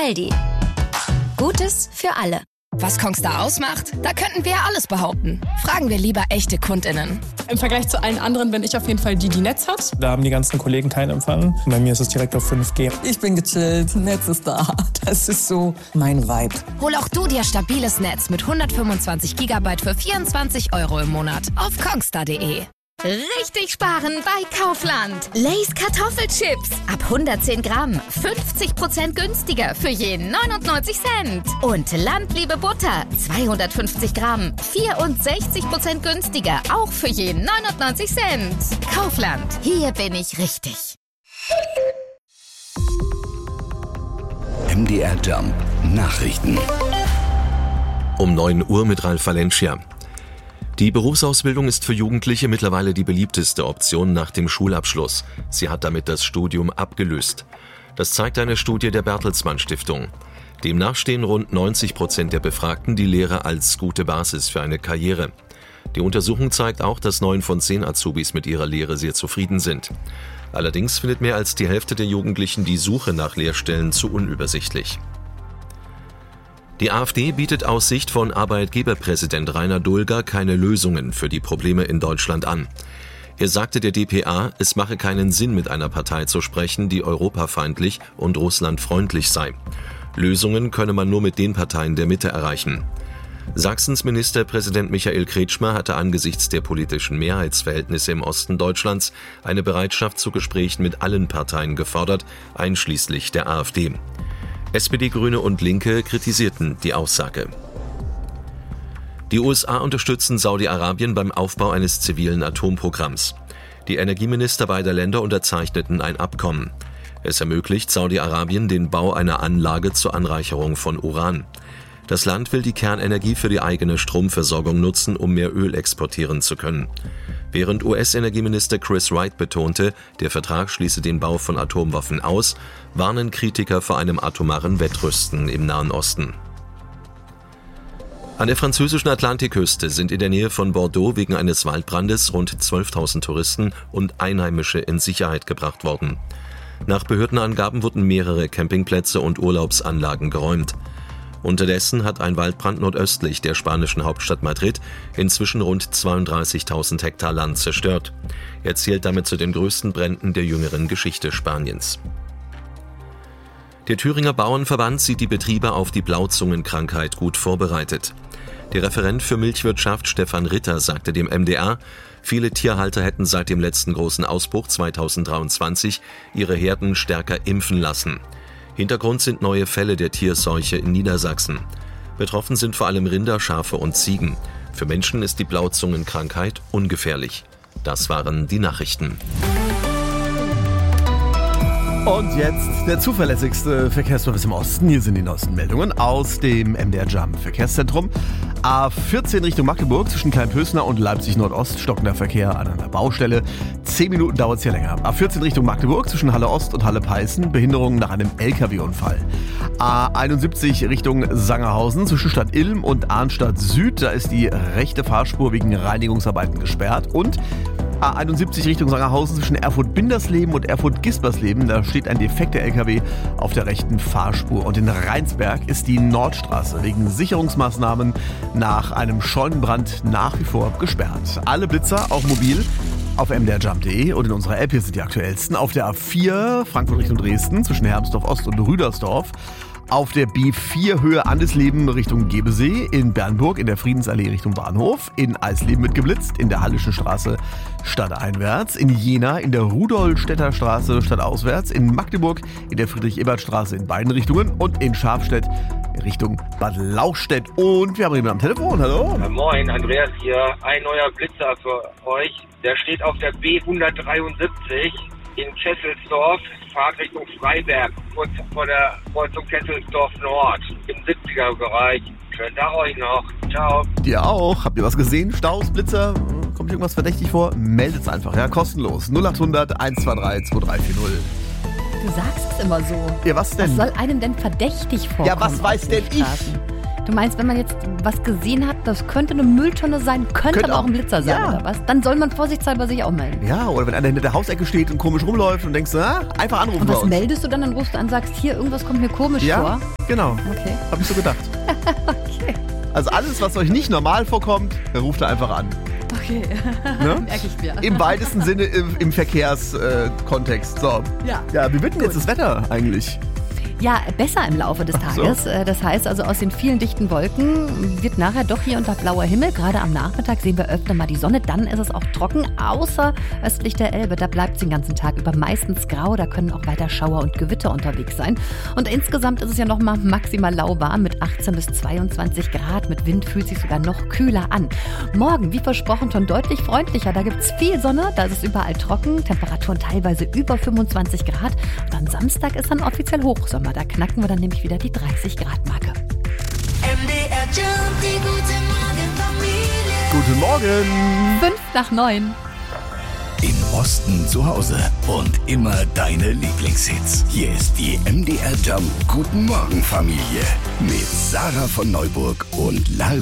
Aldi. Gutes für alle. Was Kongstar ausmacht? Da könnten wir ja alles behaupten. Fragen wir lieber echte KundInnen. Im Vergleich zu allen anderen bin ich auf jeden Fall die Netz hat. Da haben die ganzen Kollegen keinen Empfang. Bei mir ist es direkt auf 5G. Ich bin gechillt, Netz ist da. Das ist so mein Vibe. Hol auch du dir stabiles Netz mit 125 GB für 24 € im Monat auf kongstar.de. Richtig sparen bei Kaufland. Lay's Kartoffelchips. Ab 110 Gramm. 50% günstiger für je 99 Cent. Und Landliebe Butter. 250 Gramm. 64% günstiger. Auch für je 99 Cent. Kaufland. Hier bin ich richtig. MDR Jump Nachrichten. Um 9 Uhr mit Ralf Valencia. Die Berufsausbildung ist für Jugendliche mittlerweile die beliebteste Option nach dem Schulabschluss. Sie hat damit das Studium abgelöst. Das zeigt eine Studie der Bertelsmann Stiftung. Demnach stehen rund 90% der Befragten die Lehre als gute Basis für eine Karriere. Die Untersuchung zeigt auch, dass 9 von 10 Azubis mit ihrer Lehre sehr zufrieden sind. Allerdings findet mehr als die Hälfte der Jugendlichen die Suche nach Lehrstellen zu unübersichtlich. Die AfD bietet aus Sicht von Arbeitgeberpräsident Rainer Dulger keine Lösungen für die Probleme in Deutschland an. Er sagte der dpa, es mache keinen Sinn, mit einer Partei zu sprechen, die europafeindlich und russlandfreundlich sei. Lösungen könne man nur mit den Parteien der Mitte erreichen. Sachsens Ministerpräsident Michael Kretschmer hatte angesichts der politischen Mehrheitsverhältnisse im Osten Deutschlands eine Bereitschaft zu Gesprächen mit allen Parteien gefordert, einschließlich der AfD. SPD, Grüne und Linke kritisierten die Aussage. Die USA unterstützen Saudi-Arabien beim Aufbau eines zivilen Atomprogramms. Die Energieminister beider Länder unterzeichneten ein Abkommen. Es ermöglicht Saudi-Arabien den Bau einer Anlage zur Anreicherung von Uran. Das Land will die Kernenergie für die eigene Stromversorgung nutzen, um mehr Öl exportieren zu können. Während US-Energieminister Chris Wright betonte, der Vertrag schließe den Bau von Atomwaffen aus, warnen Kritiker vor einem atomaren Wettrüsten im Nahen Osten. An der französischen Atlantikküste sind in der Nähe von Bordeaux wegen eines Waldbrandes rund 12.000 Touristen und Einheimische in Sicherheit gebracht worden. Nach Behördenangaben wurden mehrere Campingplätze und Urlaubsanlagen geräumt. Unterdessen hat ein Waldbrand nordöstlich der spanischen Hauptstadt Madrid inzwischen rund 32.000 Hektar Land zerstört. Er zählt damit zu den größten Bränden der jüngeren Geschichte Spaniens. Der Thüringer Bauernverband sieht die Betriebe auf die Blauzungenkrankheit gut vorbereitet. Der Referent für Milchwirtschaft Stefan Ritter sagte dem MDR, viele Tierhalter hätten seit dem letzten großen Ausbruch 2023 ihre Herden stärker impfen lassen. Hintergrund sind neue Fälle der Tierseuche in Niedersachsen. Betroffen sind vor allem Rinder, Schafe und Ziegen. Für Menschen ist die Blauzungenkrankheit ungefährlich. Das waren die Nachrichten. Und jetzt der zuverlässigste Verkehrsservice im Osten. Hier sind die neuesten Meldungen aus dem MDR Jump Verkehrszentrum. A14 Richtung Magdeburg zwischen Kleinpösner und Leipzig Nordost stockender Verkehr an einer Baustelle. 10 Minuten dauert es hier länger. A14 Richtung Magdeburg zwischen Halle Ost und Halle Peißen Behinderung nach einem LKW-Unfall. A71 Richtung Sangerhausen zwischen Stadt Ilm und Arnstadt Süd. Da ist die rechte Fahrspur wegen Reinigungsarbeiten gesperrt. Und A71 Richtung Sangerhausen zwischen Erfurt-Bindersleben und Erfurt-Gispersleben. Da steht ein defekter LKW auf der rechten Fahrspur. Und in Rheinsberg ist die Nordstraße wegen Sicherungsmaßnahmen nach einem Scheunenbrand nach wie vor gesperrt. Alle Blitzer, auch mobil, auf mdrjump.de und in unserer App. Hier sind die aktuellsten. Auf der A4 Frankfurt Richtung Dresden zwischen Hermsdorf Ost und Rüdersdorf. Auf der B4 Höhe Andesleben Richtung Gebesee, in Bernburg in der Friedensallee Richtung Bahnhof, in Eisleben wird geblitzt, in der Hallischen Straße stadteinwärts, in Jena in der Rudolstädter Straße stadtauswärts, in Magdeburg in der Friedrich-Ebert-Straße in beiden Richtungen und in Schafstedt Richtung Bad Lauchstädt. Und wir haben jemanden am Telefon, hallo? Moin, Andreas hier, ein neuer Blitzer für euch, der steht auf der B173 in Kesselsdorf, Fahrt Richtung Freiberg, kurz vor der Kreuzung Kesselsdorf Nord, im 70er-Bereich. Schönen Tag euch noch. Ciao. Dir auch. Habt ihr was gesehen? Staus, Blitzer? Kommt irgendwas verdächtig vor? Meldet's einfach, ja, kostenlos. 0800 123 2340. Du sagst es immer so. Ja, was denn? Was soll einem denn verdächtig vorkommen? Ja, was weiß denn ich? Du meinst, wenn man jetzt was gesehen hat, das könnte eine Mülltonne sein, könnte aber auch ein Blitzer sein oder was? Dann soll man vorsichtshalber sich auch melden. Ja, oder wenn einer hinter der Hausecke steht und komisch rumläuft und denkst, einfach anrufen. Und was meldest du dann? Dann rufst du an, sagst, hier, irgendwas kommt mir komisch vor. Ja, genau. Okay. Hab ich so gedacht. Okay. Also alles, was euch nicht normal vorkommt, ruft ihr einfach an. Okay, ne? Merke ich mir. Im weitesten Sinne im Verkehrskontext. So. Ja, wie wird denn jetzt das Wetter eigentlich? Ja, besser im Laufe des Tages. So. Das heißt also, aus den vielen dichten Wolken wird nachher doch hier unter blauer Himmel. Gerade am Nachmittag sehen wir öfter mal die Sonne. Dann ist es auch trocken, außer östlich der Elbe. Da bleibt es den ganzen Tag über meistens grau. Da können auch weiter Schauer und Gewitter unterwegs sein. Und insgesamt ist es ja noch mal maximal lauwarm mit 18 bis 22 Grad. Mit Wind fühlt sich sogar noch kühler an. Morgen, wie versprochen, schon deutlich freundlicher. Da gibt es viel Sonne, da ist es überall trocken. Temperaturen teilweise über 25 Grad. Und am Samstag ist dann offiziell Hochsommer. Da knacken wir dann nämlich wieder die 30-Grad-Marke. MDR Jump, die gute Morgenfamilie. Guten Morgen. 8:55. Im Osten zu Hause und immer deine Lieblingshits. Hier ist die MDR Jump Guten Morgen Familie mit Sarah von Neuburg und Lars